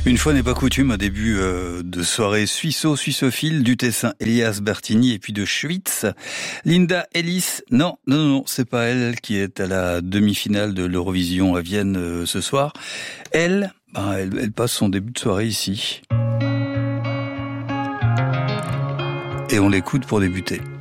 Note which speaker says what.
Speaker 1: Une fois n'est pas coutume, un début de soirée suissophile du Tessin, Elias Bertini, et puis de Schwytz, Linda Ellis. Non, c'est pas elle qui est à la demi-finale de l'Eurovision à Vienne ce soir. Elle passe son début de soirée ici. Et on l'écoute pour débuter.